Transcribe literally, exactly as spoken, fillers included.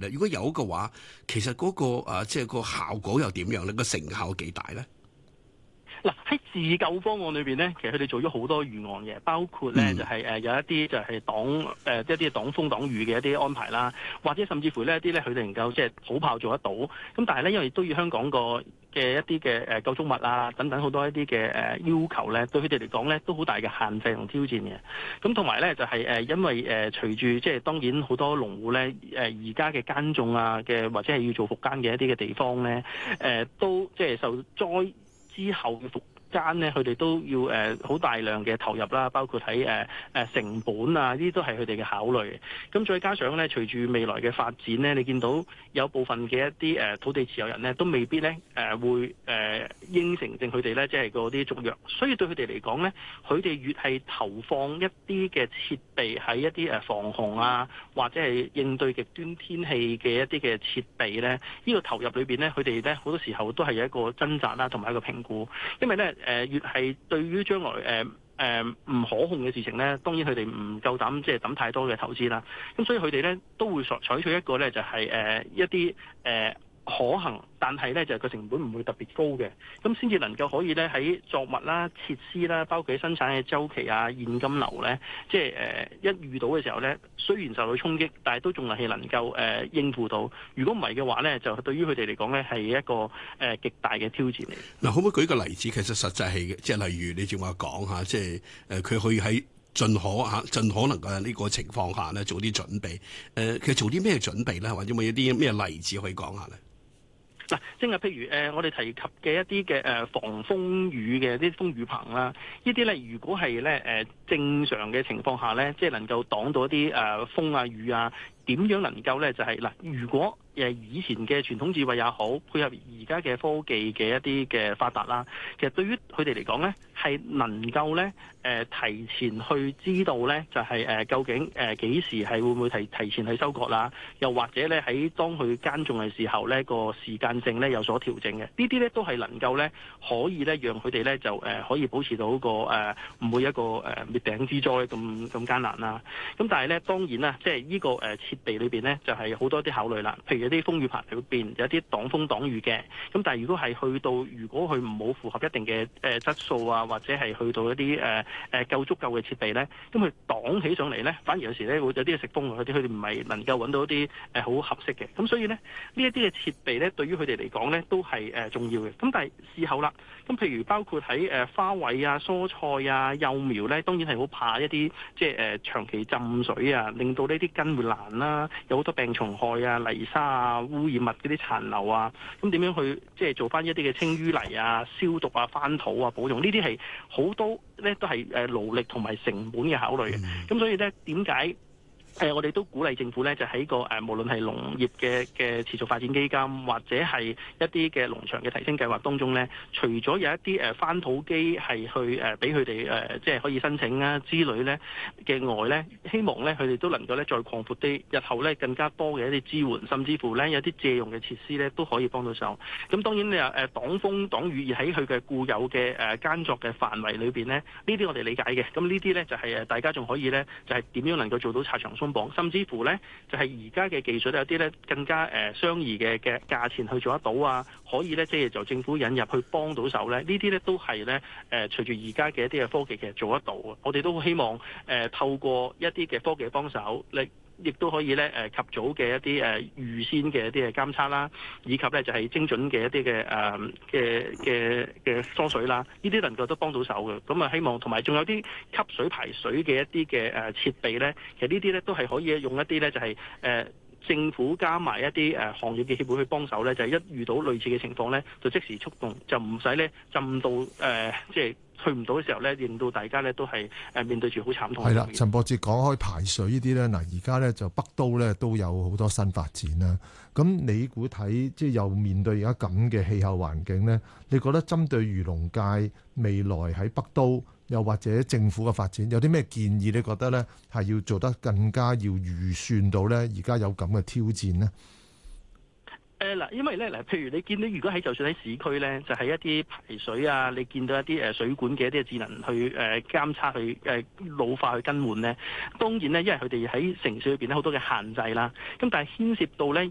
咧？如果有嘅話，其實嗰、嗰個啊，即係個效果又點樣咧？個成效幾大咧？ 嗱，喺自救方案裏邊咧，其實佢哋做咗好多預案嘅，包括咧就係誒有一啲就係擋誒一啲擋風擋雨嘅一啲安排啦，或者甚至乎呢一啲咧佢哋能夠即係土炮做得到。咁但係咧，因為都要香港個嘅一啲嘅誒構築物啊等等好多一啲嘅誒要求咧，對佢哋嚟講咧都好大嘅限制同挑戰嘅。咁同埋咧就係誒因為誒隨住即係當然好多農戶咧誒而家嘅耕種啊嘅或者係要做復耕嘅一啲嘅地方咧誒都即係受災之後嘅復間咧，佢哋都要誒好、呃、大量嘅投入啦，包括喺誒誒成本啊，呢啲都係佢哋嘅考慮。咁再加上咧，隨住未來嘅發展咧，你見到有部分嘅一啲誒、呃、土地持有人咧，都未必咧誒、呃、會誒、呃、應承定佢哋咧，即係嗰啲續約。所以對佢哋嚟講咧，佢哋越係投放一啲嘅設備喺一啲誒防洪啊，或者係應對極端天氣嘅一啲嘅設備咧，呢、呢個投入裏邊咧，佢哋咧好多時候都係有一個掙扎啦，同埋一個評估，因為咧。誒、呃、越係對於將來誒誒唔可控嘅事情咧，當然佢哋唔夠膽即係抌太多嘅投資啦。咁所以佢哋咧都會採採取一個咧就係、是、誒、呃、一啲誒。呃可行，但係咧就係個成本唔會特別高嘅，咁先至能夠可以咧喺作物啦、設施啦，包括生產嘅周期啊、現金流咧，即係誒、呃、一遇到嘅時候咧，雖然受到衝擊，但係都仲係能夠誒、呃、應付到。如果唔係嘅話咧，就對於佢哋嚟講咧係一個誒、呃、極大嘅挑戰嚟。 嗱，可唔可以舉個例子？其實實際係即係例如你正話講下，即係誒佢可以喺盡可嚇盡可能嘅呢個情況下咧做啲準備。誒、呃，其實做啲咩準備咧？或者有冇一啲咩例子可以講下咧？ 嗱，即係譬如誒、呃，我哋提及嘅一啲嘅誒防風雨嘅啲風雨棚啦，呢啲咧如果係咧誒正常嘅情況下咧，即係能夠擋到一啲誒、呃、風啊雨啊，點樣能夠咧就係、是、嗱，如果誒以前嘅傳統智慧也好，配合而家嘅科技嘅一啲嘅發達啦，其實對於佢哋嚟講咧，係能夠咧誒、呃、提前去知道咧，就係、是、誒、呃、究竟誒幾、呃、時係會唔會提提前去收割啦，又或者咧喺當佢耕種嘅時候咧個時間性咧有所調整嘅，呢啲咧都係能夠咧可以咧讓佢哋咧就誒、呃、可以保持到個誒唔、呃、會一個誒滅頂之災咁咁艱難啦。咁但係咧當然啦，即係呢個誒設備裏邊咧就係、是、好多啲考慮啦，譬如有啲風雨棚裏邊有啲擋風擋雨嘅，咁但係如果係去到如果佢唔好符合一定嘅誒質素啊，或者係去到一啲誒誒夠足夠嘅設備咧，咁佢擋起上嚟咧，反而有時咧會有啲食風，佢哋佢哋唔係能夠揾到一啲誒好合適嘅，咁所以咧呢一啲嘅設備咧對於佢哋嚟講咧都係誒重要嘅。咁但係事後啦，咁譬如包括喺誒花卉啊、蔬菜啊、幼苗咧，當然係好怕一啲即係誒長期浸水啊，令到呢啲根會爛啦，有好多病蟲害啊、泥沙啊、污染物嗰啲殘留啊，咁點樣去即係做翻一啲嘅清淤泥啊、消毒啊、翻土啊、保用呢啲係好多咧都係誒勞力同埋成本嘅考慮嘅。咁所以咧點解？誒、呃，我哋都鼓勵政府咧，就喺個誒、呃，無論係農業嘅嘅持續發展基金，或者係一啲嘅農場嘅提升計劃當中咧，除咗有一啲誒、呃、翻土機係去誒俾佢哋誒，即係可以申請啊之類咧嘅外咧，希望咧佢哋都能夠咧再擴闊啲，日後咧更加多嘅一啲支援，甚至乎咧有啲借用嘅設施咧都可以幫到手。咁當然你話誒擋風擋雨而喺佢嘅固有嘅誒耕作嘅範圍裏邊咧，呢啲我哋理解嘅。咁呢啲咧就係、是、誒大家仲可以咧，就係、是、點樣能夠做到拆牆鬆綁，甚至乎咧就係而家嘅技術有啲咧更加誒相宜嘅嘅價錢去做得到啊，可以咧即係就政府引入去幫到手咧，呢啲咧都係咧誒隨住而家嘅一啲嘅科技其實做得到嘅。我哋都希望誒、呃、透過一啲嘅科技幫手，你亦都可以咧誒及早嘅一啲誒預先嘅一啲嘅監測啦，以及咧就係精準嘅一啲嘅誒嘅嘅嘅疏水啦，呢啲能夠都幫到手嘅。咁啊希望同埋仲有啲吸水排水嘅一啲嘅誒設備咧，其實呢啲咧都係可以用一啲咧就係、是、誒。呃政府加埋一啲誒、呃、行業嘅協會去幫手咧，就係、是、一遇到類似嘅情況咧，就即時速動，就唔使咧浸到誒、呃，即係去唔到嘅時候咧，令到大家咧都係誒面對住好慘痛。 係啦，陳博哲講開排水呢啲咧，嗱而家咧就北都咧都有好多新發展啦。咁你估睇即係又面對而家咁嘅氣候環境咧，你覺得針對漁農界未來喺北都，又或者政府嘅發展有啲咩建議？你覺得咧係要做得更加要預算到咧？而家有咁嘅挑戰呢？ 誒嗱，因為咧嗱，譬如你見到如果喺就算喺市區咧，就係、是、一啲排水啊，你見到一啲誒水管嘅一啲智能去誒、呃、監測去誒、呃、老化去更換咧，當然咧，因為佢哋喺城市裏邊咧好多嘅限制啦，咁但係牽涉到咧